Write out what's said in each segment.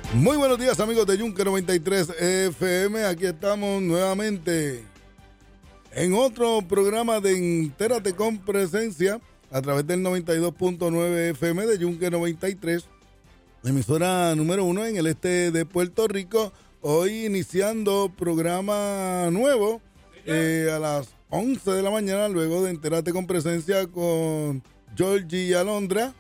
Muy buenos días, amigos de Yunque 93 FM. Aquí estamos nuevamente en otro programa de Entérate con Presencia a través del 92.9 FM de Yunque 93, emisora número 1 en el este de Puerto Rico. Hoy iniciando programa nuevo a las 11 de la mañana, luego de Entérate con Presencia con Georgie y Alondra.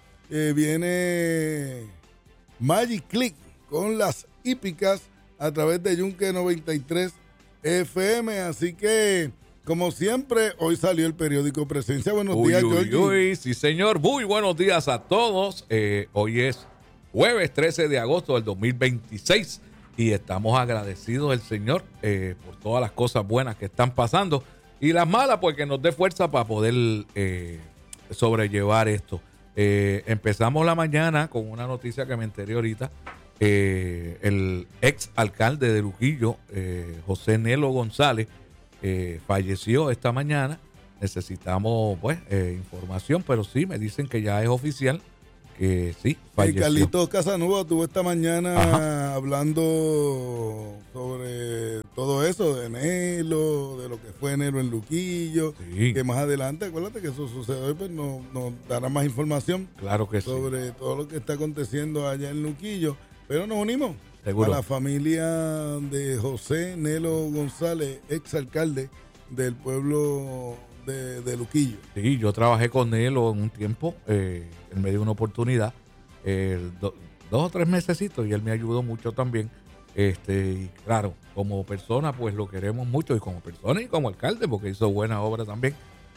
Viene Magic Click con las hípicas a través de Yunque 93 FM. Así que, como siempre, hoy salió el periódico Presencia. Buenos días, Georgie. Sí, señor. Muy buenos días a todos. Hoy es jueves 13 de agosto del 2026 y estamos agradecidos al Señor por todas las cosas buenas que están pasando y las malas, pues que nos dé fuerza para poder sobrellevar esto. Empezamos la mañana con una noticia que me enteré ahorita. El ex alcalde de Luquillo, José Nelo González, falleció esta mañana. Necesitamos información, pero sí, me dicen que ya es oficial que sí, falleció. Carlitos Casanova tuvo esta mañana hablando sobre todo eso de Nelo, de lo que fue Nelo en Luquillo, sí. Que más adelante, acuérdate que eso sucede, pues nos dará más información, claro que sobre todo lo que está aconteciendo allá en Luquillo. Pero nos unimos ¿Seguro? A la familia de José Nelo González, exalcalde del pueblo de Luquillo. Sí, yo trabajé con Nelo en un tiempo, él me dio una oportunidad, 2 o 3 mesecitos, y él me ayudó mucho también. Y claro, como persona, pues lo queremos mucho, y como persona y como alcalde, porque hizo buena obra también.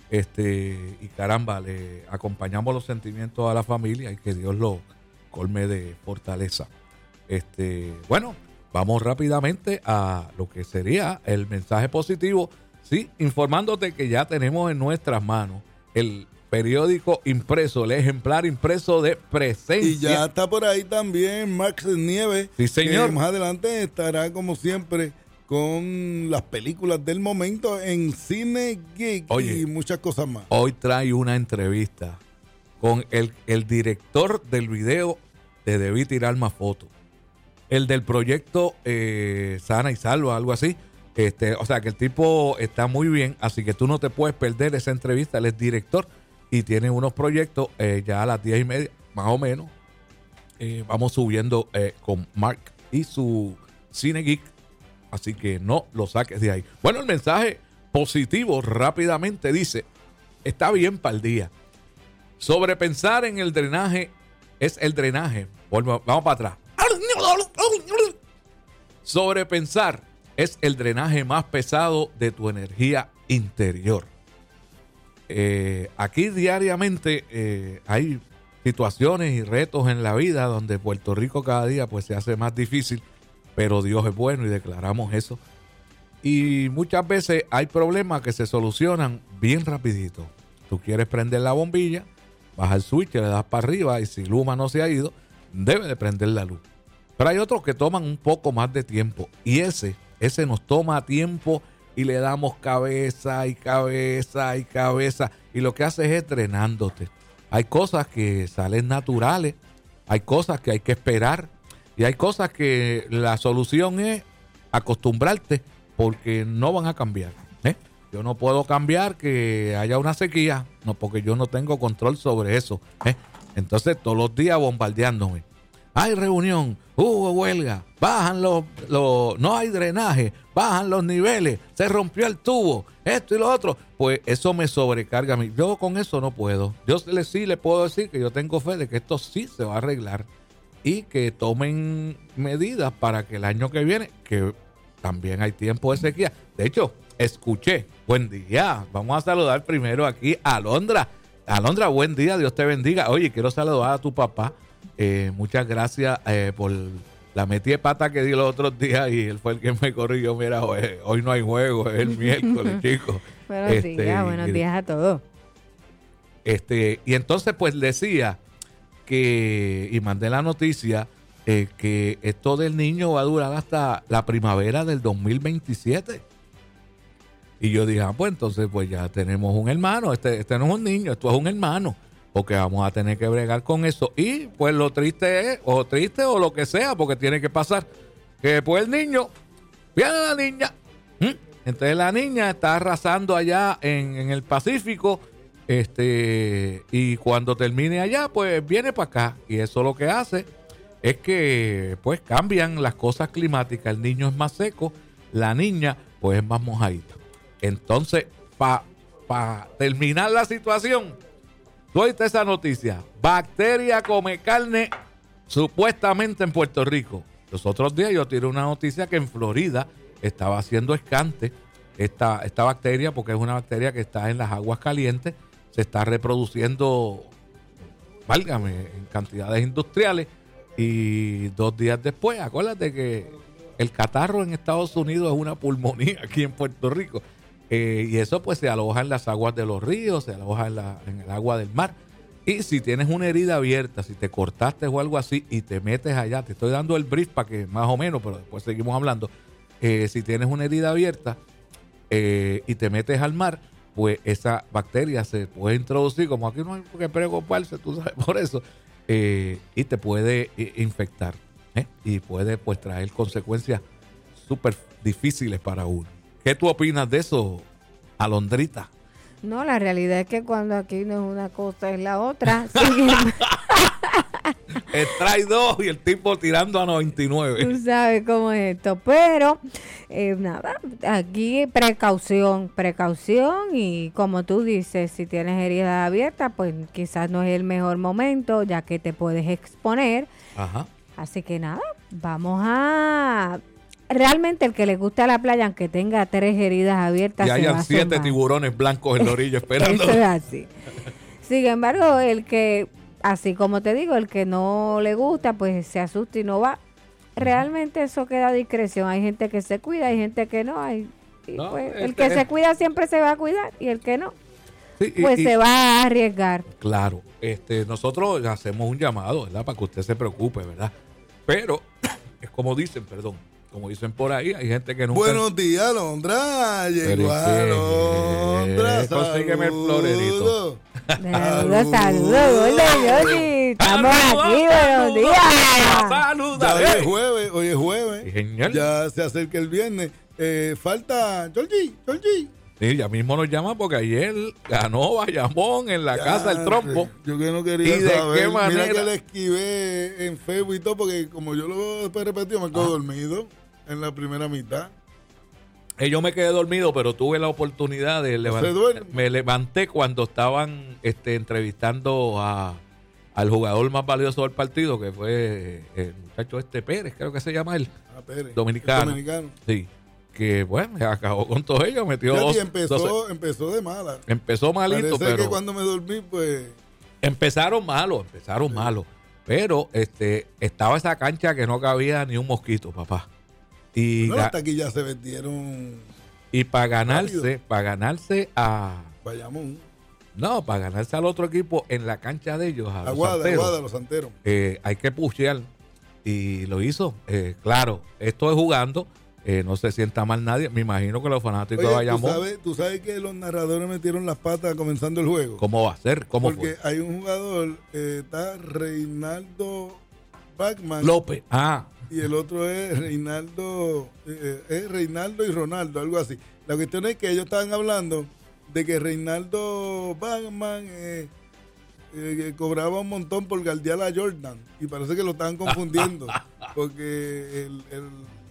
Y caramba, le acompañamos los sentimientos a la familia y que Dios lo colme de fortaleza. Bueno, vamos rápidamente a lo que sería el mensaje positivo, sí, informándote que ya tenemos en nuestras manos el periódico impreso, el ejemplar impreso de Presencia. Y ya está por ahí también Max Nieves. Sí, señor. Que más adelante estará, como siempre, con las películas del momento en Cine Geek. Oye, y muchas cosas más. Hoy trae una entrevista con el director del video de Debí Tirar Más Fotos. El del proyecto Sana y Salva, algo así. O sea que el tipo está muy bien, así que tú no te puedes perder esa entrevista. Él es director y tiene unos proyectos ya a las 10:30, más o menos. Vamos subiendo con Mark y su Cine Geek, así que no lo saques de ahí. Bueno, el mensaje positivo rápidamente dice, está bien para el día. Sobrepensar en el drenaje es el drenaje. Vamos para atrás. Sobrepensar es el drenaje más pesado de tu energía interior. Aquí diariamente hay situaciones y retos en la vida donde Puerto Rico cada día pues se hace más difícil, pero Dios es bueno y declaramos eso. Y muchas veces hay problemas que se solucionan bien rapidito. Tú quieres prender la bombilla, baja el switch, le das para arriba y si Luma no se ha ido, debe de prender la luz. Pero hay otros que toman un poco más de tiempo y ese nos toma tiempo y le damos cabeza y cabeza y cabeza y lo que hace es drenándote. Hay cosas que salen naturales, hay cosas que hay que esperar y hay cosas que la solución es acostumbrarte porque no van a cambiar. Yo no puedo cambiar que haya una sequía, no, porque yo no tengo control sobre eso. Entonces todos los días bombardeándome. Hay reunión, hubo huelga, bajan no hay drenaje, bajan los niveles, se rompió el tubo, esto y lo otro. Pues eso me sobrecarga a mí. Yo con eso no puedo. Yo sí le puedo decir que yo tengo fe de que esto sí se va a arreglar y que tomen medidas para que el año que viene, que también hay tiempo de sequía. De hecho, escuché, buen día, vamos a saludar primero aquí a Alondra. Alondra, buen día, Dios te bendiga. Oye, quiero saludar a tu papá. Muchas gracias por la metí de pata que di los otros días y él fue el que me corrigió. Mira, hoy no hay juego, es el miércoles, chicos. Buenos días a todos. Y entonces pues decía que, y mandé la noticia, que esto del niño va a durar hasta la primavera del 2027. Y yo dije, pues entonces pues ya tenemos un hermano, este no es un niño, esto es un hermano. porque vamos a tener que bregar con eso. Y pues lo triste es, o triste o lo que sea, porque tiene que pasar, que después el niño, viene la niña, entonces la niña está arrasando allá en el Pacífico, y cuando termine allá, pues viene para acá, y eso lo que hace es que pues cambian las cosas climáticas. El niño es más seco, la niña pues es más mojadita. Entonces, para terminar la situación, suelta esa noticia: bacteria come carne supuestamente en Puerto Rico. Los otros días yo tiré una noticia que en Florida estaba haciendo escante esta bacteria, porque es una bacteria que está en las aguas calientes, se está reproduciendo, válgame, en cantidades industriales. Y 2 días después, acuérdate que el catarro en Estados Unidos es una pulmonía aquí en Puerto Rico. Y eso pues se aloja en las aguas de los ríos, se aloja en el agua del mar. Y si tienes una herida abierta, si te cortaste o algo así y te metes allá, te estoy dando el brief para que más o menos, pero después seguimos hablando. Si tienes una herida abierta y te metes al mar, pues esa bacteria se puede introducir, como aquí no hay que preocuparse, tú sabes, por eso. Y te puede infectar, y puede pues traer consecuencias súper difíciles para uno. ¿Qué tú opinas de eso, Alondrita? No, la realidad es que cuando aquí no es una cosa es la otra. Trae 2 y el tipo tirando a 99. Tú sabes cómo es esto, pero nada, aquí precaución y como tú dices, si tienes heridas abiertas, pues quizás no es el mejor momento, ya que te puedes exponer. Ajá. Así que nada, vamos a... Realmente el que le gusta la playa, aunque tenga 3 heridas abiertas, y hayan 7 tiburones blancos en la orilla esperando. Eso es así. Sin embargo, el que, así como te digo, el que no le gusta, pues se asusta y no va. Realmente eso queda a discreción. Hay gente que se cuida, hay gente que no. Pues, el que se cuida siempre se va a cuidar, y el que no, sí, pues se va a arriesgar. Claro, nosotros hacemos un llamado, ¿verdad? Para que usted se preocupe, ¿verdad? Pero, es como dicen por ahí, hay gente que nunca... Buenos días, Alondra. Llegó Alondra. Consígueme el florerito. Saludos, estamos aquí, buenos días. Saluda. Hoy es jueves. Genial. Ya se acerca el viernes. Falta Georgie. Sí, ya mismo nos llama porque ayer ganó Bayamón en la casa del trompo. Yo que no quería saber. ¿De qué manera? Mira que le esquivé en Facebook y todo, porque como yo lo veo después repetido, me quedo dormido en la primera mitad. Yo me quedé dormido, pero tuve la oportunidad de me levanté cuando estaban entrevistando al jugador más valioso del partido, que fue el muchacho Pérez, creo que se llama él. Pérez. Dominicano. Sí. Que bueno, acabó con todo ello, metió dos. Empezó de mala. Empezó malito, parece pero que cuando me dormí, pues. Empezaron malos. Pero estaba esa cancha que no cabía ni un mosquito, papá. Y hasta aquí ya se vendieron. Y para ganarse a Bayamón. No, para ganarse al otro equipo en la cancha de ellos, a los Santeros. Hay que pushear. Y lo hizo. Claro, esto es jugando. No se sienta mal nadie. Me imagino que los fanáticos de Bayamón. ¿Tú sabes que los narradores metieron las patas comenzando el juego? ¿Cómo va a ser? Porque hay un jugador, está Reinaldo Bachman López. Y el otro es Reinaldo y Ronaldo, algo así. La cuestión es que ellos estaban hablando de que Reinaldo Bachman cobraba un montón por guardiar a Jordan. Y parece que lo estaban confundiendo. Porque el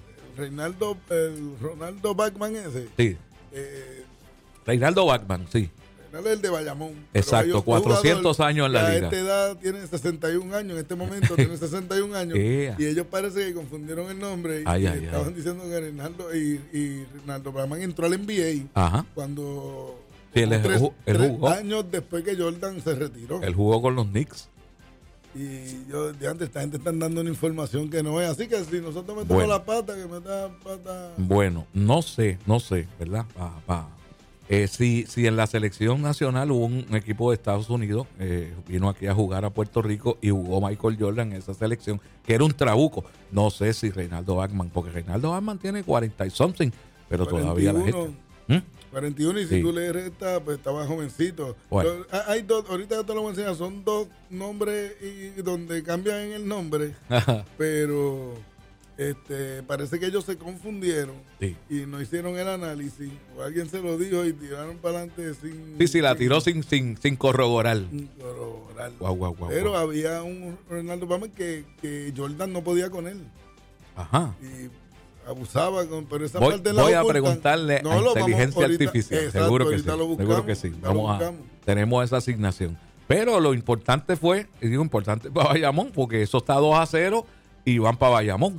Ronaldo Bachman ese. Sí. Reinaldo Bachman, sí. El de Bayamón. Exacto, 400 años en la liga. A esta edad tiene 61 años, en este momento tiene 61 años. Y ellos parece que confundieron el nombre. Y estaban diciendo que Reinaldo y Reinaldo Bachman entró al NBA. Ajá. Cuando... Sí, tres años después que Jordan se retiró. Él jugó con los Knicks. Y yo de antes, esta gente está dando una información que no es. Así que si nosotros metemos la pata, que meta pata. Bueno, no sé, ¿verdad? Si en la selección nacional hubo un equipo de Estados Unidos, vino aquí a jugar a Puerto Rico y jugó Michael Jordan en esa selección, que era un trabuco. No sé si Reinaldo Bachman, porque Reinaldo Bachman tiene 40 y something, pero 41, todavía la gente. 41 y si Sí. tú le restas, pues estaba jovencito. Bueno. Hay dos, ahorita yo te lo voy a enseñar, son dos nombres y donde cambian el nombre, pero parece que ellos se confundieron Sí. y no hicieron el análisis, o alguien se lo dijo y tiraron para adelante sin... Sí, la tiró sin corroborar. sin corroborar. Guau. Pero había un Ronaldo Palmer que Jordan no podía con él Ajá. y abusaba pero esa Voy, parte la voy a ocultan. preguntarle a Lo vamos inteligencia ahorita- artificial. exacto, Seguro que sí. ahorita lo buscamos, Seguro que sí. lo buscamos. Tenemos esa asignación. Pero lo importante fue, y digo importante para Bayamón, porque eso está 2-0 y van para Bayamón.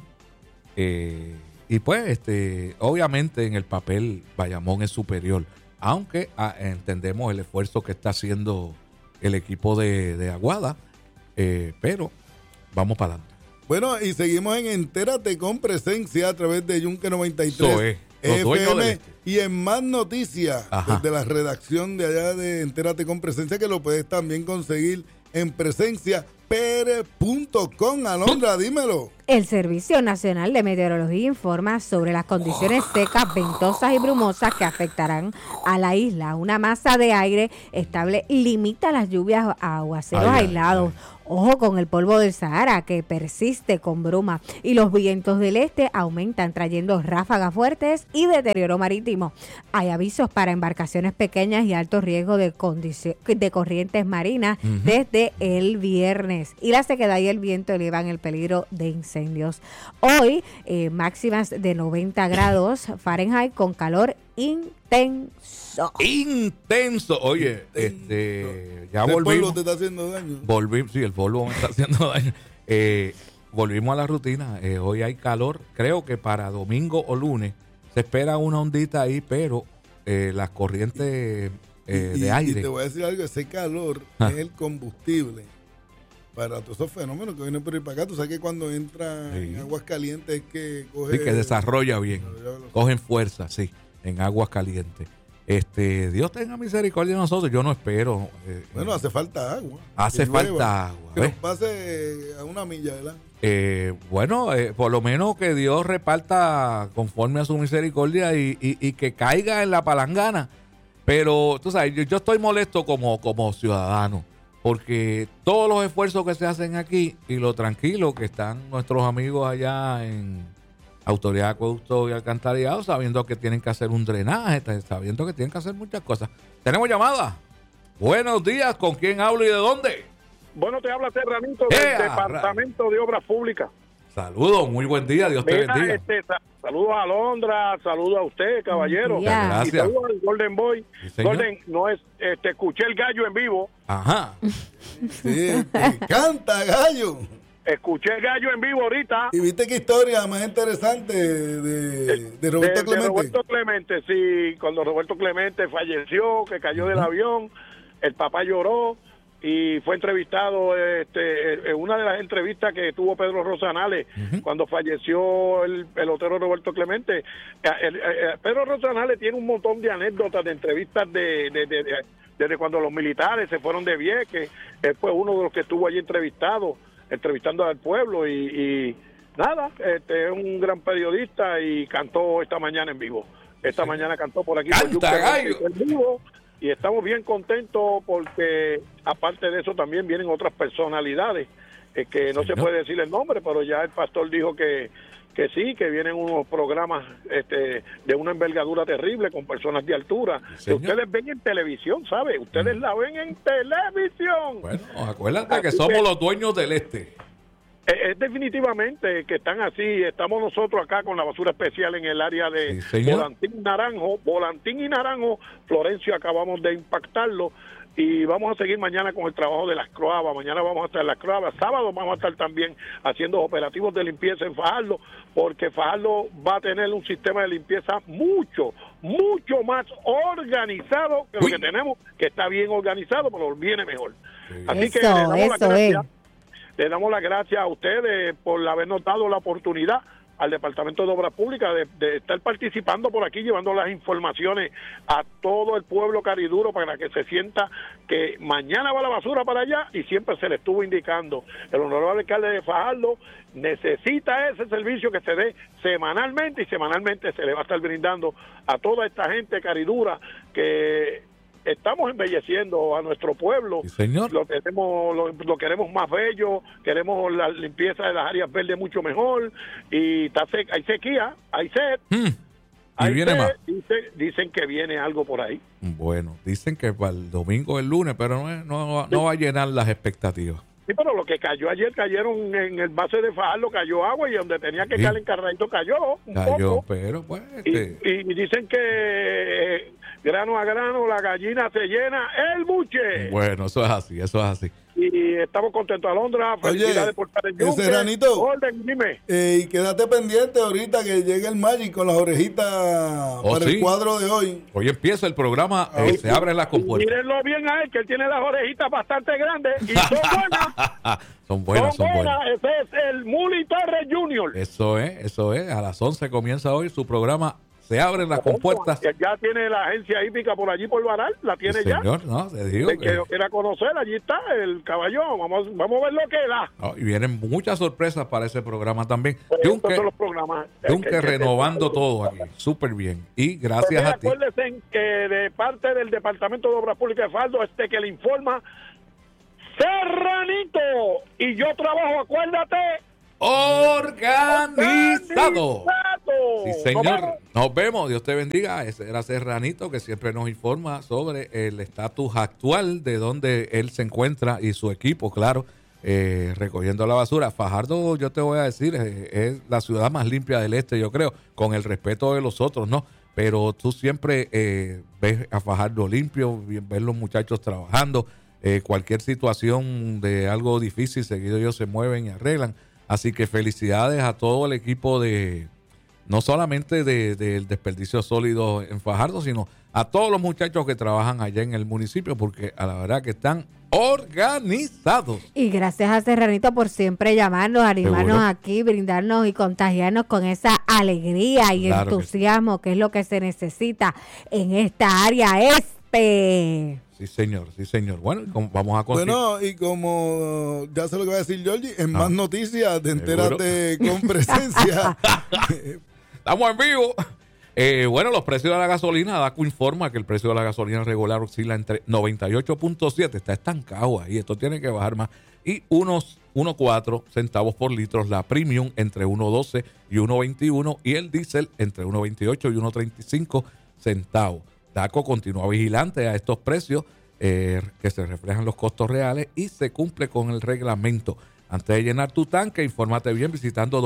Y pues, obviamente en el papel Bayamón es superior. Aunque entendemos el esfuerzo que está haciendo el equipo de Aguada. Pero vamos para adelante. Bueno, y seguimos en Entérate con Presencia a través de Yunque 93 Eso es, los dueños del FM este. y en más noticias Ajá. desde la redacción de allá de Entérate con Presencia, que lo puedes también conseguir en presenciapr.com. Alondra, dímelo. El Servicio Nacional de Meteorología informa sobre las condiciones secas, ventosas y brumosas que afectarán a la isla. Una masa de aire estable limita las lluvias a aguaceros aislados. Ojo con el polvo del Sahara que persiste con bruma y los vientos del este aumentan trayendo ráfagas fuertes y deterioro marítimo. Hay avisos para embarcaciones pequeñas y alto riesgo de corrientes marinas desde el viernes y la sequedad y el viento elevan el peligro de incendios. Hoy máximas de 90 grados Fahrenheit con calor intenso. Intenso. Oye, ya El polvo volvimos. te está haciendo daño. Sí, el polvo me está haciendo daño. Volvimos a la rutina. Hoy hay calor. Creo que para domingo o lunes se espera una ondita ahí, pero las corrientes de aire. Y te voy a decir algo, ese calor es el combustible para todos esos fenómenos que vienen por ir para acá. Tú sabes que cuando entra en aguas calientes es que coge... Sí, que desarrolla bien. Cogen fuerza, sí, en aguas calientes. Dios tenga misericordia de nosotros. Yo no espero. Bueno, hace falta agua. Hace que llueva, falta agua. que ¿ves? nos pase a una milla, ¿verdad? Bueno, por lo menos que Dios reparta conforme a su misericordia y que caiga en la palangana. Pero tú sabes, yo estoy molesto como ciudadano, porque todos los esfuerzos que se hacen aquí y lo tranquilo que están nuestros amigos allá en Autoridad de Acueducto y Alcantarillado, sabiendo que tienen que hacer un drenaje, sabiendo que tienen que hacer muchas cosas. ¿Tenemos llamada? Buenos días, ¿con quién hablo y de dónde? Bueno, te habla Serranito del Departamento de Obras Públicas. Saludos, muy buen día, Dios te bendiga. Saludos a Alondra, saludos a usted, caballero. Yeah. Y saludos al Golden Boy. Sí, Golden, no es, escuché el gallo en vivo. Ajá. Sí, canta, gallo. Escuché el gallo en vivo ahorita. ¿Y viste qué historia más interesante de Roberto Clemente? De Roberto Clemente, sí, cuando Roberto Clemente falleció, que cayó del avión, el papá lloró y fue entrevistado en una de las entrevistas que tuvo Pedro Rosanales cuando falleció el pelotero Roberto Clemente. Pedro Rosanales tiene un montón de anécdotas de entrevistas desde cuando los militares se fueron de Vieques. Él fue uno de los que estuvo allí entrevistando al pueblo y nada, es un gran periodista y cantó esta mañana en vivo. Esta mañana cantó por aquí ¡Canta, gallo! en vivo. Y estamos bien contentos porque, aparte de eso, también vienen otras personalidades que no se puede decir el nombre, pero ya el pastor dijo que sí, que vienen unos programas de una envergadura terrible con personas de altura. Que ustedes ven en televisión, ¿sabe? Ustedes la ven en televisión. Bueno, acuérdate que somos los dueños del este. Es definitivamente que están así. Estamos nosotros acá con la basura especial en el área de Volantín y Naranjo. Florencio, acabamos de impactarlo y vamos a seguir mañana con el trabajo de las croabas. Mañana vamos a estar en las croabas. Sábado vamos a estar también haciendo operativos de limpieza en Fajardo, porque Fajardo va a tener un sistema de limpieza mucho más organizado que lo que tenemos, que está bien organizado, pero viene mejor. Así que le damos las gracias a ustedes por habernos dado la oportunidad al Departamento de Obras Públicas de estar participando por aquí, llevando las informaciones a todo el pueblo cariduro para que se sienta que mañana va la basura para allá y siempre se le estuvo indicando. El honorable alcalde de Fajardo necesita ese servicio que se dé semanalmente y semanalmente se le va a estar brindando a toda esta gente caridura que estamos embelleciendo a nuestro pueblo. Sí, señor. Lo queremos más bello, queremos la limpieza de las áreas verdes mucho mejor y hay sequía, hay sed. Y viene más. Dicen que viene algo por ahí. Bueno, dicen que para el domingo, el lunes, pero no va a llenar las expectativas. Sí, pero lo que cayó ayer, cayeron en el base de Fajardo, cayó agua y donde tenía que caer en Carradito cayó un poco. Pero pues... Y dicen que grano a grano la gallina se llena el buche. Bueno, eso es así. Y estamos contentos, Alondra. Felicidades por estar en Yunque. Serranito, Orden, dime. Y quédate pendiente ahorita que llegue el Magic con las orejitas para el cuadro de hoy. Hoy empieza el programa, se abren las compuertas. Mírenlo bien a él, que él tiene las orejitas bastante grandes y son buenas. son buenas. Ese es el Muli Torres Jr. Eso es. A las 11 comienza hoy su programa. Se abren las compuertas. Ya tiene la agencia hípica por allí, por Baral. La tiene sí, ya. Señor, no, te digo. El que yo quiera conocer, allí está el caballón. Vamos a ver lo que da. Y vienen muchas sorpresas para ese programa también. Yunque renovando todo aquí. Súper bien. Y gracias a ti. Acuérdense que de parte del Departamento de Obras Públicas de Fajardo, que le informa Serranito. Y yo trabajo, acuérdate, organizado. Sí, señor. Nos vemos. Dios te bendiga. Ese era Serranito, que siempre nos informa sobre el estatus actual de donde él se encuentra y su equipo, claro, recogiendo la basura. Fajardo, yo te voy a decir, es la ciudad más limpia del este, yo creo, con el respeto de los otros, ¿no? Pero tú siempre ves a Fajardo limpio, ves los muchachos trabajando. Cualquier situación de algo difícil, seguido ellos se mueven y arreglan. Así que felicidades a todo el equipo no solamente del desperdicio sólido en Fajardo, sino a todos los muchachos que trabajan allá en el municipio, porque a la verdad que están organizados. Y gracias a Serranito por siempre llamarnos, animarnos aquí, brindarnos y contagiarnos con esa alegría y entusiasmo que es lo que se necesita en esta área Sí, señor. Bueno, vamos a continuar. Bueno, y como ya sé lo que va a decir Georgie, en más noticias de Entérate con Presencia. Estamos en vivo. Bueno, los precios de la gasolina, DACO informa que el precio de la gasolina regular oscila entre 98.7, está estancado ahí, esto tiene que bajar más, y 1.4 centavos por litro, la premium entre 1.12 y 1.21, y el diésel entre 1.28 y 1.35 centavos. DACO continúa vigilante a estos precios que se reflejan los costos reales y se cumple con el reglamento. Antes de llenar tu tanque, infórmate bien visitando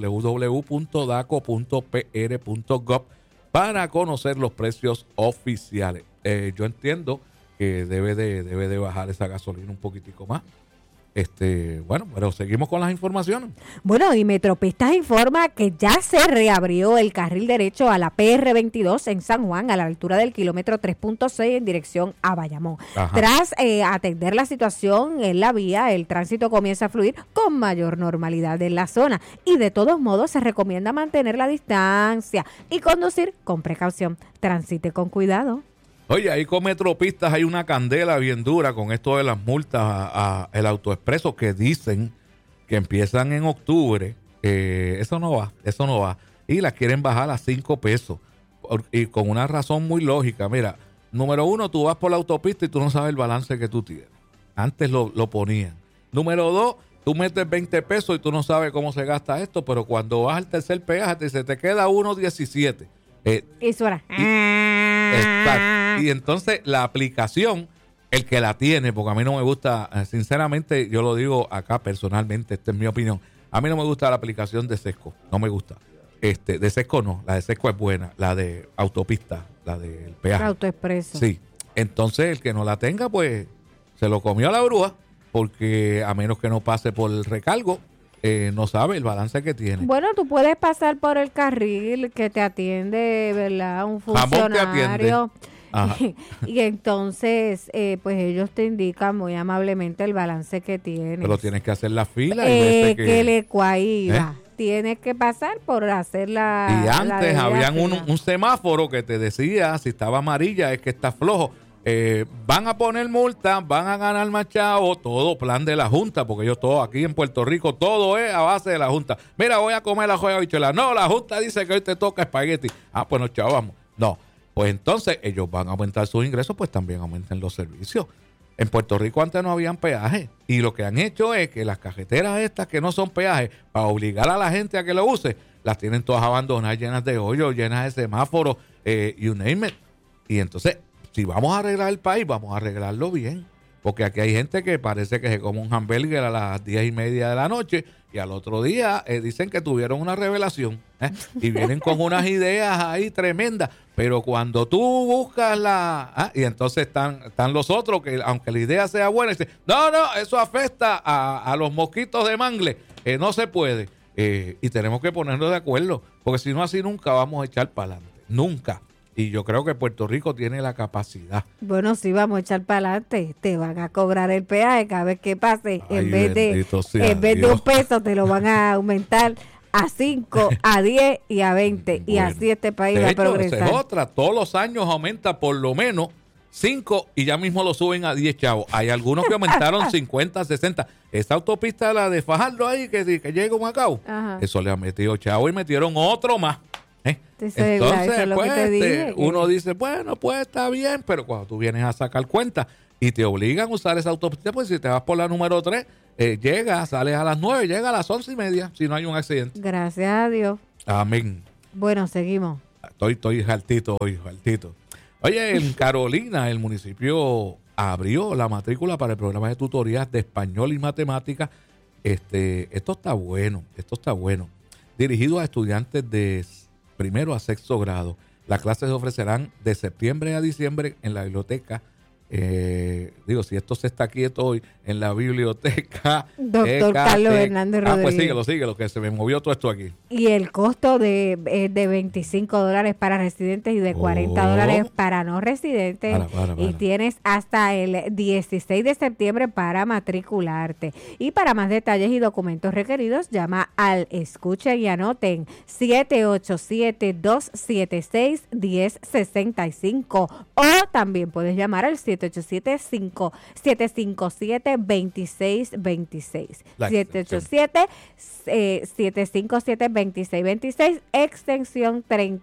www.daco.pr.gov para conocer los precios oficiales. Yo entiendo que debe de bajar esa gasolina un poquitico más. Bueno, pero seguimos con las informaciones. Bueno, y Metropistas informa que ya se reabrió el carril derecho a la PR22 en San Juan, a la altura del kilómetro 3.6 en dirección a Bayamón. Ajá. Tras atender la situación en la vía, el tránsito comienza a fluir con mayor normalidad en la zona. Y de todos modos se recomienda mantener la distancia y conducir con precaución. Transite con cuidado. Oye, ahí con Metropistas hay una candela bien dura con esto de las multas a el autoexpreso que dicen que empiezan en octubre. Eso no va. Y las quieren bajar a 5 pesos. Y con una razón muy lógica. Mira, número 1, tú vas por la autopista y tú no sabes el balance que tú tienes. Antes lo ponían. Número 2, tú metes 20 pesos y tú no sabes cómo se gasta esto, pero cuando vas al tercer peaje se te queda 1.17. Y suena. Y entonces la aplicación, el que la tiene, porque a mí no me gusta, sinceramente, yo lo digo acá personalmente, esta es mi opinión, a mí no me gusta la aplicación de Sesco, no me gusta. De Sesco no, la de Sesco es buena, la de autopista, la del peaje. Autoexpreso. Sí, entonces el que no la tenga, pues se lo comió a la bruja, porque a menos que no pase por el recargo, no sabe el balance que tiene. Bueno, tú puedes pasar por el carril que te atiende, ¿verdad? Un funcionario. Y entonces, pues ellos te indican muy amablemente el balance que tienes. Pero tienes que hacer la fila. Que le cuaiva. tienes que pasar por hacer la... Y antes la habían fila. un semáforo que te decía si estaba amarilla es que está flojo. Van a poner multa, van a ganar más chavo, todo plan de la Junta, porque yo todo aquí en Puerto Rico, todo es a base de la Junta. Mira, voy a comer la joya bichuela. No, la Junta dice que hoy te toca espagueti. Ah, pues no, chavo, vamos. No, pues entonces ellos van a aumentar sus ingresos, pues también aumenten los servicios. En Puerto Rico antes no habían peaje y lo que han hecho es que las cajeteras estas que no son peajes, para obligar a la gente a que lo use, las tienen todas abandonadas, llenas de hoyos, llenas de semáforos, you name it. Y entonces, si vamos a arreglar el país, vamos a arreglarlo bien. Porque aquí hay gente que parece que se come un hamburger a las 10:30 de la noche y al otro día dicen que tuvieron una revelación. Y vienen con unas ideas ahí tremendas. Pero cuando tú buscas y entonces están los otros que, aunque la idea sea buena, dicen, no, eso afecta a los mosquitos de mangle. No se puede. Y tenemos que ponernos de acuerdo. Porque si no, así nunca vamos a echar para adelante. Nunca. Y yo creo que Puerto Rico tiene la capacidad. Bueno, sí, vamos a echar para adelante. Te van a cobrar el peaje cada vez que pase. Ay, En vez de Dios. $1 te lo van a aumentar a 5, a 10 y a 20. Y Bueno, así este país de va a hecho, progresar. esa es otra. Todos los años aumenta por lo menos 5 y ya mismo lo suben a 10 chavos. Hay algunos que aumentaron 50, 60. Esa autopista, la de Fajardo ahí, que llega a Macao, Ajá. eso le han metido chavo y metieron otro más. Eso Entonces, es lo que pues, te dije, uno dice, bueno, pues está bien, pero cuando tú vienes a sacar cuenta y te obligan a usar esa autopista, pues si te vas por la número 3, sales a las 9, llega a las 11:30, si no hay un accidente. Gracias a Dios. Amén. Bueno, seguimos. Estoy jaltito hoy, jaltito. Oye, en Carolina, el municipio abrió la matrícula para el programa de tutorías de español y matemáticas. Esto está bueno. Dirigido a estudiantes de primero a sexto grado. Las clases se ofrecerán de septiembre a diciembre en la biblioteca. Si esto se está quieto hoy, en la biblioteca. Doctor Carlos Hernández Pues Rodríguez. síguelo, que se me movió todo esto aquí. Y el costo de $25 para residentes y de $40 para no residentes. Para. Y tienes hasta el 16 de septiembre para matricularte. Y para más detalles y documentos requeridos, llama al escuchen y anoten 787-276-1065. O también puedes llamar al 787-757-2626. 787-757-2626, extensión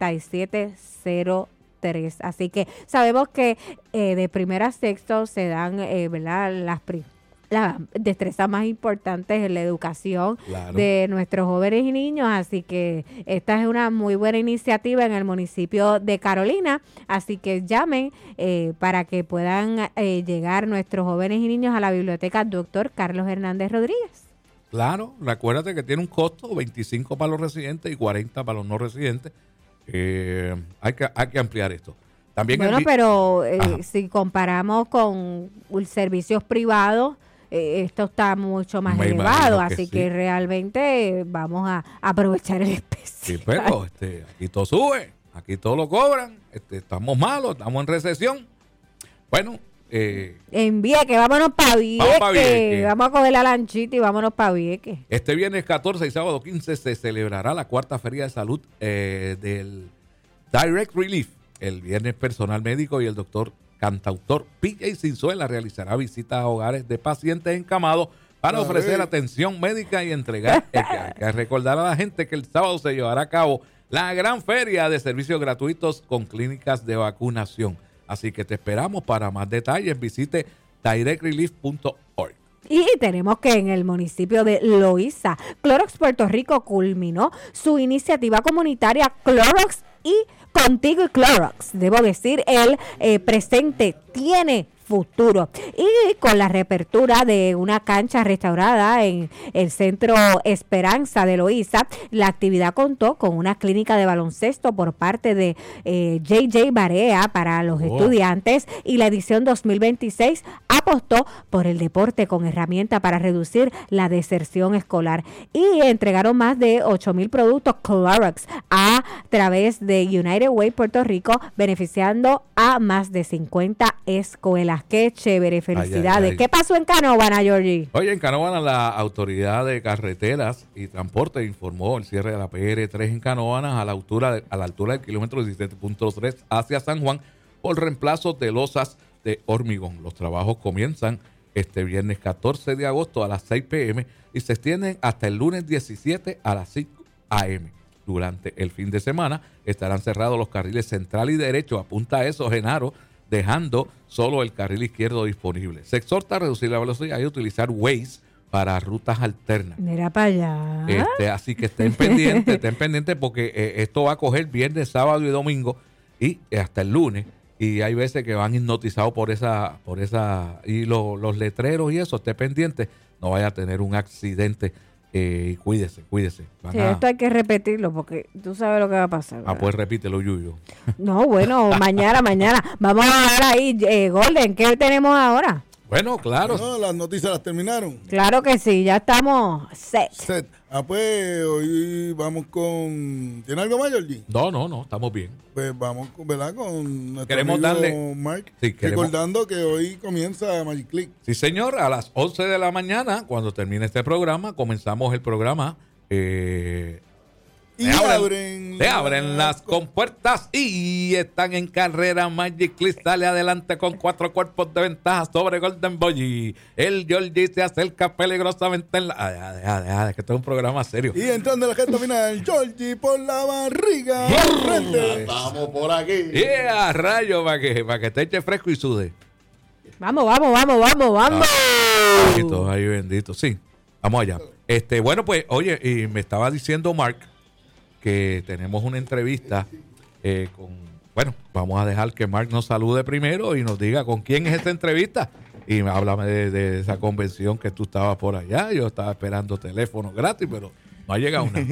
3703. Así que sabemos que de primero a sexto se dan, ¿verdad? Las destrezas más importantes en la educación de nuestros jóvenes y niños, así que esta es una muy buena iniciativa en el municipio de Carolina, así que llamen para que puedan llegar nuestros jóvenes y niños a la biblioteca Dr. Carlos Hernández Rodríguez. Claro, recuérdate que tiene un costo, 25 para los residentes y 40 para los no residentes. Hay que ampliar esto. También pero si comparamos con servicios privados, esto está mucho más elevado, así que realmente vamos a aprovechar el especial. Sí, pero aquí todo sube, aquí todo lo cobran, estamos malos, estamos en recesión. Bueno, en Vieques, vámonos para Vieques. Vamos a coger la lanchita y vámonos para Vieques. Este viernes 14 y sábado 15 se celebrará la cuarta feria de salud del Direct Relief. El viernes personal médico y el doctor cantautor PJ Cinzuela realizará visitas a hogares de pacientes encamados para ofrecer atención médica y entregar. Hay que recordar a la gente que el sábado se llevará a cabo la gran feria de servicios gratuitos con clínicas de vacunación. Así que te esperamos. Para más detalles, visite directrelief.org. Y tenemos que en el municipio de Loíza, Clorox Puerto Rico culminó su iniciativa comunitaria Clorox y Contigo y Clorox. Debo decir, el presente tiene futuro. Y con la reapertura de una cancha restaurada en el Centro Esperanza de Loíza, la actividad contó con una clínica de baloncesto por parte de JJ Barea para los estudiantes, y la edición 2026 ha apostó por el deporte con herramientas para reducir la deserción escolar y entregaron más de 8,000 productos Clorox a través de United Way Puerto Rico, beneficiando a más de 50 escuelas. ¡Qué chévere! ¡Felicidades! Ay, ay, ay. ¿Qué pasó en Canóvana, Georgie? Oye, en Canóvana la Autoridad de Carreteras y Transporte informó el cierre de la PR3 en Canóvana a la altura del kilómetro 17.3 hacia San Juan por reemplazo de losas de hormigón. Los trabajos comienzan este viernes 14 de agosto a las 6 p.m. y se extienden hasta el lunes 17 a las 5 a.m. Durante el fin de semana estarán cerrados los carriles central y derecho. Apunta a eso, Genaro, dejando solo el carril izquierdo disponible. Se exhorta a reducir la velocidad y utilizar Waze para rutas alternas. Mira para allá. Así que estén pendientes porque esto va a coger viernes, sábado y domingo y hasta el lunes. Y hay veces que van hipnotizados por esa y los letreros y eso, esté pendiente, no vaya a tener un accidente. Y cuídese. Sí, esto hay que repetirlo porque tú sabes lo que va a pasar, ¿verdad? Pues repítelo, Yuyo. No, bueno, mañana. Vamos a ver ahí, Golden, ¿qué tenemos ahora? Bueno, claro. No, las noticias las terminaron. Claro que sí, ya estamos set. Pues hoy vamos con... ¿Tiene algo más, Georgie? No, estamos bien. Pues vamos, ¿verdad? Con nuestro Queremos amigo darle... Mark. Sí, recordando que hoy comienza Magic Click. Sí, señor, a las 11 de la mañana, cuando termine este programa, comenzamos el programa. Y abren las compuertas y están en carrera. Magic Click sale adelante con 4 cuerpos de ventaja sobre Golden Boy. El Georgie se acerca peligrosamente en la... Deja, que esto es un programa serio. Y entrando en la recta final, Georgie por la barriga. Estamos por aquí. ¡Yeah, rayo! Para que te eche fresco y sude. Vamos. Ay, bendito. Sí, vamos allá. Bueno, pues, oye, y me estaba diciendo Mark que tenemos una entrevista bueno, vamos a dejar que Mark nos salude primero y nos diga con quién es esta entrevista. Y háblame de esa convención que tú estabas por allá. Yo estaba esperando teléfono gratis, pero no ha llegado una.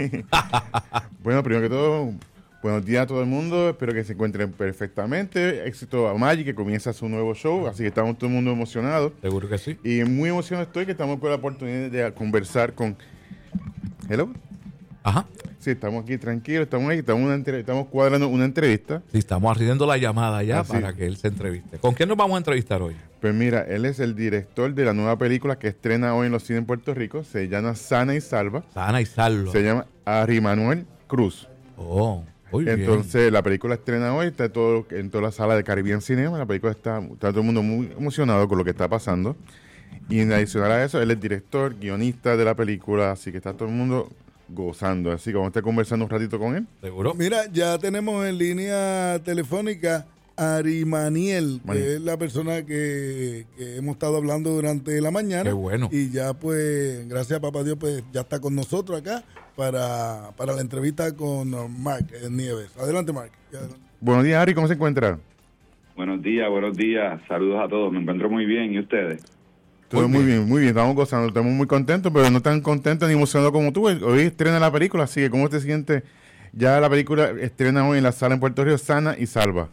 Bueno, primero que todo, buenos días a todo el mundo. Espero que se encuentren perfectamente. Éxito a Magic, que comienza su nuevo show. Así que estamos todo el mundo emocionado. Seguro que sí. Y muy emocionado estoy que estamos con la oportunidad de conversar con... ¿Hello? Ajá. Sí, estamos aquí tranquilos, estamos cuadrando una entrevista. Sí, estamos haciendo la llamada ya Así. para que él se entreviste. ¿Con quién nos vamos a entrevistar hoy? Pues mira, él es el director de la nueva película que estrena hoy en los cines en Puerto Rico. Se llama Sana y Salva. Sana y Salva. Se llama Ari Manuel Cruz. Oh, muy bien. Entonces, la película estrena hoy, está todo en toda la sala de Caribbean Cinema. La película está todo el mundo muy emocionado con lo que está pasando. Y en adicional a eso, él es director, guionista de la película, así que está todo el mundo gozando. Así que vamos a estar conversando un ratito con él. ¿Seguro? Mira, ya tenemos en línea telefónica a Ari Maniel, que es la persona que hemos estado hablando durante la mañana. Qué bueno. Y ya pues, gracias a papá Dios, pues ya está con nosotros acá para la entrevista con Mark Nieves. Adelante, Mark. Buenos días, Ari, ¿cómo se encuentra? Buenos días. Saludos a todos. Me encuentro muy bien. ¿Y ustedes? Todo muy bien. Estamos gozando, estamos muy contentos, pero no tan contentos ni emocionados como tú. Hoy estrena la película, así que ¿cómo te sientes? Ya la película estrena hoy en la sala en Puerto Rico, Sana y Salva.